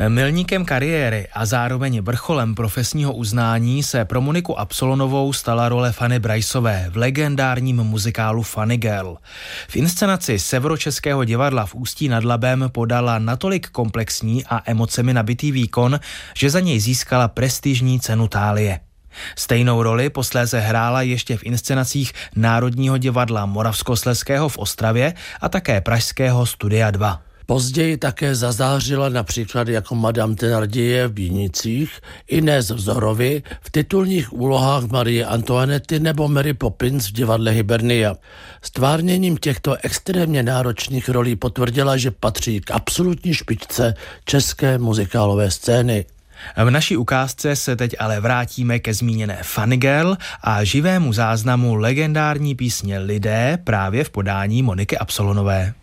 Milníkem kariéry a zároveň vrcholem profesního uznání se pro Moniku Absolonovou stala role Fanny Briceové v legendárním muzikálu Funny Girl. V inscenaci Severočeského divadla v Ústí nad Labem podala natolik komplexní a emocemi nabitý výkon, že za něj získala prestižní cenu Thálie. Stejnou roli posléze hrála ještě v inscenacích Národního divadla Moravskoslezského v Ostravě a také pražského Studia 2. Později také zazářila například jako Madame Thénardier v Bínicích, Inés v Zorovi, v titulních úlohách Marie Antoinety nebo Mary Poppins v divadle Hibernia. Stvárněním těchto extrémně náročných rolí potvrdila, že patří k absolutní špičce české muzikálové scény. V naší ukázce se teď ale vrátíme ke zmíněné Funny Girl a živému záznamu legendární písně Lidé právě v podání Moniky Absolonové.